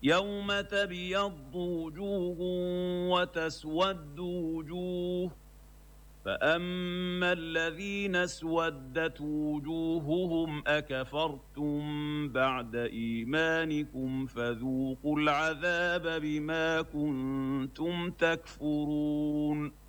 يوم تبيض وجوه وتسود وجوه، فأما الذين اسودت وجوههم أكفرتم بعد إيمانكم فذوقوا العذاب بما كنتم تكفرون.